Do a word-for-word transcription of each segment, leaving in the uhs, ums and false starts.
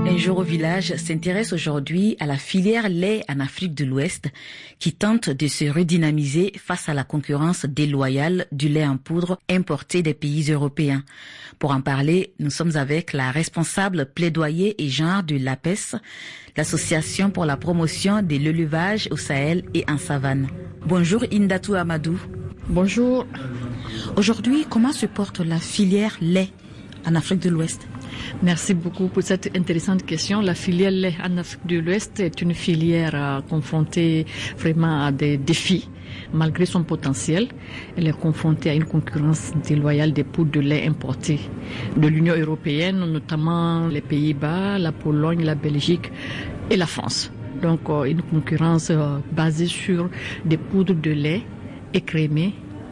Un jour au village s'intéresse aujourd'hui à la filière lait en Afrique de l'Ouest qui tente de se redynamiser face à la concurrence déloyale du lait en poudre importé des pays européens. Pour en parler, nous sommes avec la responsable plaidoyer et genre de l'A P E S, l'association pour la promotion de l'élevage au Sahel et en savane. Bonjour Indatou Amadou. Bonjour. Aujourd'hui, comment se porte la filière lait en Afrique de l'Ouest ? Merci beaucoup pour cette intéressante question. La filière lait en Afrique de l'Ouest est une filière euh, confrontée vraiment à des défis. Malgré son potentiel, elle est confrontée à une concurrence déloyale des poudres de lait importées de l'Union européenne, notamment les Pays-Bas, la Pologne, la Belgique et la France. Donc euh, une concurrence euh, basée sur des poudres de lait écrémées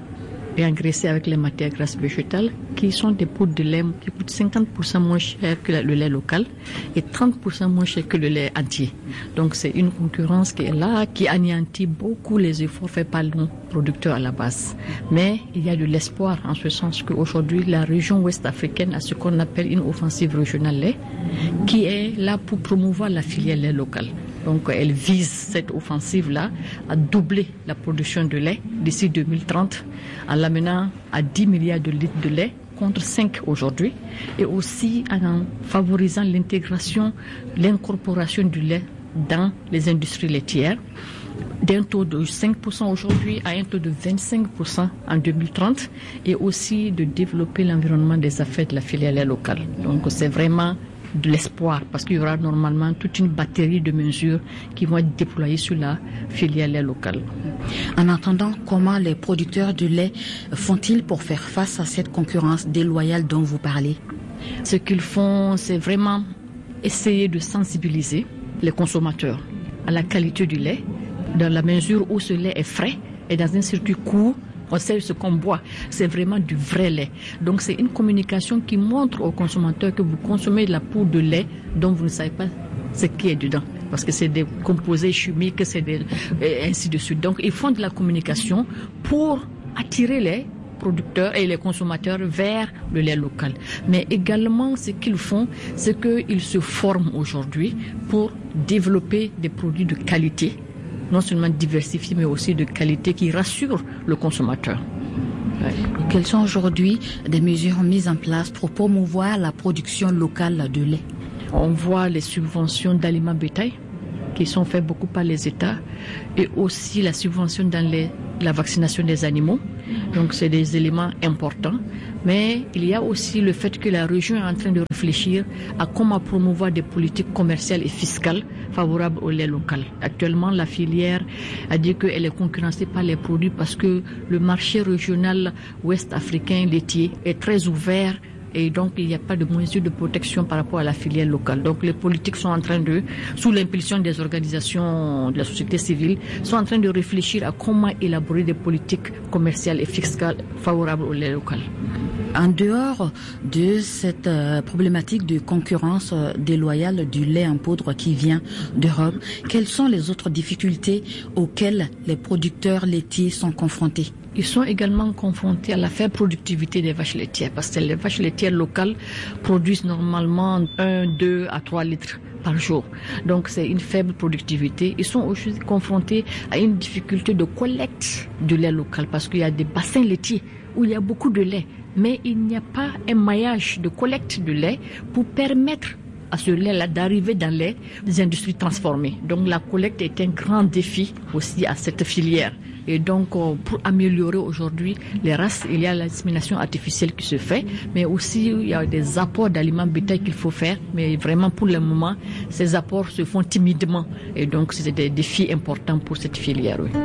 et engraissées avec les matières grasses végétales, qui sont des poudres de lait qui coûtent cinquante pour cent moins cher que le lait local et trente pour cent moins cher que le lait entier. Donc c'est une concurrence qui est là, qui anéantit beaucoup les efforts faits par nos producteurs à la base. Mais il y a de l'espoir en ce sens qu'aujourd'hui la région ouest africaine a ce qu'on appelle une offensive régionale lait, qui est là pour promouvoir la filière lait locale. Donc elle vise cette offensive-là à doubler la production de lait d'ici deux mille trente en l'amenant à dix milliards de litres de lait contre cinq aujourd'hui, et aussi en favorisant l'intégration, l'incorporation du lait dans les industries laitières d'un taux de cinq pour cent aujourd'hui à un taux de vingt-cinq pour cent en deux mille trente, et aussi de développer l'environnement des affaires de la filière lait locale. Donc c'est vraiment de l'espoir, parce qu'il y aura normalement toute une batterie de mesures qui vont être déployées sur la filière lait locale. En attendant, comment les producteurs de lait font-ils pour faire face à cette concurrence déloyale dont vous parlez ? Ce qu'ils font, c'est vraiment essayer de sensibiliser les consommateurs à la qualité du lait, dans la mesure où ce lait est frais et dans un circuit court. On sait ce qu'on boit, c'est vraiment du vrai lait. Donc c'est une communication qui montre aux consommateurs que vous consommez de la poudre de lait dont vous ne savez pas ce qui est dedans. Parce que c'est des composés chimiques, c'est des, et ainsi de suite. Donc ils font de la communication pour attirer les producteurs et les consommateurs vers le lait local. Mais également ce qu'ils font, c'est qu'ils se forment aujourd'hui pour développer des produits de qualité, non seulement diversifiés, mais aussi de qualité qui rassure le consommateur. Ouais. Quelles sont aujourd'hui des mesures mises en place pour promouvoir la production locale de lait ? On voit les subventions d'aliments bétail qui sont faites beaucoup par les États, et aussi la subvention dans les, la vaccination des animaux. Donc c'est des éléments importants. Mais il y a aussi le fait que la région est en train de réfléchir à comment promouvoir des politiques commerciales et fiscales favorables au lait local. Actuellement, la filière a dit qu'elle est concurrencée par les produits parce que le marché régional ouest africain laitier est très ouvert, et donc il n'y a pas de mesures de protection par rapport à la filière locale. Donc les politiques sont en train de, sous l'impulsion des organisations de la société civile, sont en train de réfléchir à comment élaborer des politiques commerciales et fiscales favorables au lait local. En dehors de cette euh, problématique de concurrence euh, déloyale du lait en poudre qui vient d'Europe, quelles sont les autres difficultés auxquelles les producteurs laitiers sont confrontés ? Ils sont également confrontés à la faible productivité des vaches laitières, parce que les vaches laitières locales produisent normalement un, deux à trois litres par jour. Donc c'est une faible productivité. Ils sont aussi confrontés à une difficulté de collecte du lait local, parce qu'il y a des bassins laitiers où il y a beaucoup de lait, mais il n'y a pas un maillage de collecte de lait pour permettre à ce lait-là d'arriver dans les industries transformées. Donc la collecte est un grand défi aussi à cette filière. Et donc pour améliorer aujourd'hui les races, il y a la dissémination artificielle qui se fait, mais aussi il y a des apports d'aliments bétail qu'il faut faire. Mais vraiment pour le moment, ces apports se font timidement. Et donc c'est des défis importants pour cette filière. Oui.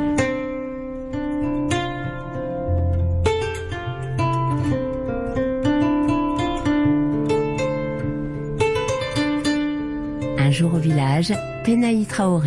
Un jour au village, Penaï Traoré.